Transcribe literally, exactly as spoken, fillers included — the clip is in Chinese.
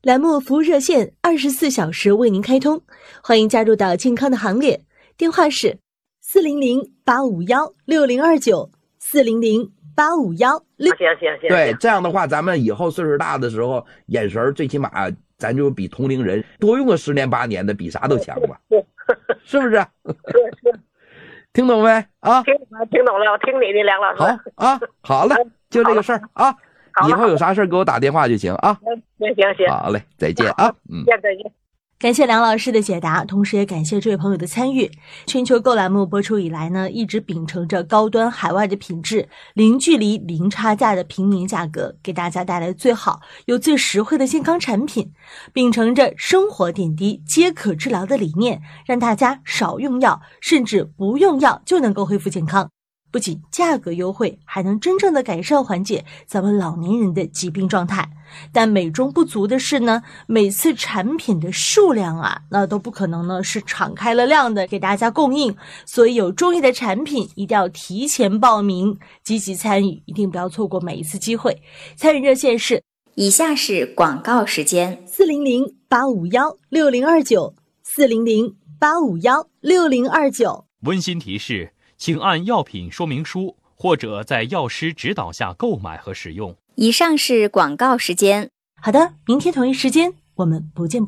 栏目服务热线二十四小时为您开通，欢迎加入到健康的行列。电话是四零零八五幺六零二九四零零八五幺六。 行行行， 对，这样的话，咱们以后岁数大的时候，眼神最起码咱就比同龄人多用个十年八年的，比啥都强吧，是不是？ 是是。 听懂没啊？ 听听懂了，我听你的，梁老师。 好啊，好了，就这个事儿啊。以后有啥事儿给我打电话就行啊。 行行行， 好嘞，再见啊。嗯， 再见。 感谢梁老师的解答，同时也感谢这位朋友的参与。全球购栏目播出以来呢，一直秉承着高端海外的品质，零距离零差价的平民价格，给大家带来最好又最实惠的健康产品，秉承着生活点滴皆可治疗的理念，让大家少用药，甚至不用药就能够恢复健康。不仅价格优惠，还能真正的改善缓解咱们老年人的疾病状态。但美中不足的是呢，每次产品的数量啊，那都不可能呢是敞开了量的给大家供应，所以有中意的产品一定要提前报名，积极参与，一定不要错过每一次机会。参与热线是以下是广告时间： 四零零八五幺六零二九四零零八五幺六零二九。 温馨提示，请按药品说明书或者在药师指导下购买和使用。 以上是广告时间。 好的，明天同一时间我们不见不散。